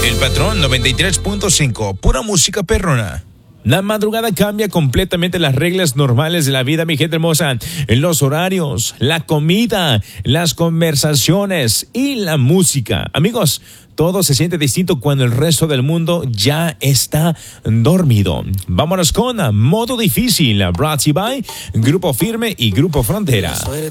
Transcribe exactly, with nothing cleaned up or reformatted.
El Patrón noventa y tres punto cinco, pura música perrona. La madrugada cambia completamente las reglas normales de la vida, mi gente hermosa. Los horarios, la comida, las conversaciones y la música. Amigos, todo se siente distinto cuando el resto del mundo ya está dormido. Vámonos con Modo Difícil, brought to you by Grupo Firme y Grupo Frontera. Suerte